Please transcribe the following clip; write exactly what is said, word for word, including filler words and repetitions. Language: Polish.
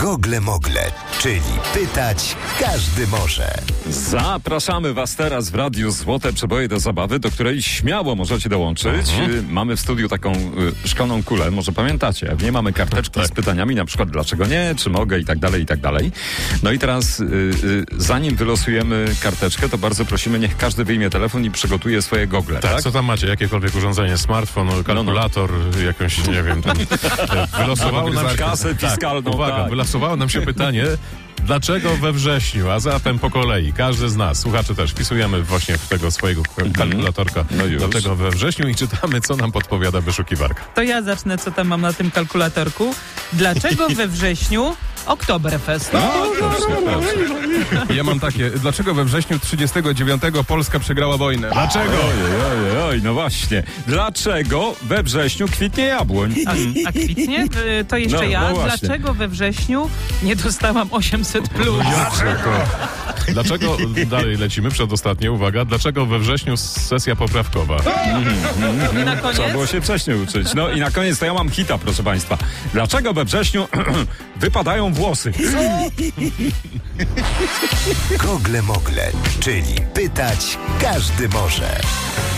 Gogle Mogle, czyli pytać każdy może. Zapraszamy Was teraz w Radiu Złote Przeboje do Zabawy, do której śmiało możecie dołączyć. Mhm. Mamy w studiu taką y, szklaną kulę, może pamiętacie. W niej mamy karteczki tak. z pytaniami, na przykład dlaczego nie, czy mogę i tak dalej, i tak dalej. No i teraz, y, y, zanim wylosujemy karteczkę, to bardzo prosimy, niech każdy wyjmie telefon i przygotuje swoje gogle. Tak, tak? co tam macie? Jakiekolwiek urządzenie, smartfon, kalkulator, no, no. jakąś, nie wiem, tam, wylosowało nam się... kasę fiskalną. Tak, uwaga, tak. wylosowało nam się pytanie, dlaczego we wrześniu, a zatem po kolei, każdy z nas, słuchacze też, wpisujemy właśnie w tego swojego kalkulatorka, no już. dlatego we wrześniu i czytamy, co nam podpowiada wyszukiwarka. To ja zacznę, co tam mam na tym kalkulatorku. Dlaczego we wrześniu Oktoberfest? No, proszę, proszę. Ja mam takie, dlaczego we wrześniu trzydziestego dziewiątego Polska przegrała wojnę? Dlaczego? Oj, oj, oj, no właśnie. Dlaczego we wrześniu kwitnie jabłoń? A, a kwitnie? Y, To jeszcze No, ja. no właśnie. Dlaczego we wrześniu nie dostałam osiemset plus? Dlaczego? Dlaczego, dalej lecimy, przedostatnie, uwaga, dlaczego we wrześniu sesja poprawkowa? I na Trzeba koniec? było się wcześniej uczyć. No i na koniec to ja mam hita, proszę Państwa. Dlaczego we wrześniu wypadają włosy? Gogle Mogle, czyli pytać każdy może.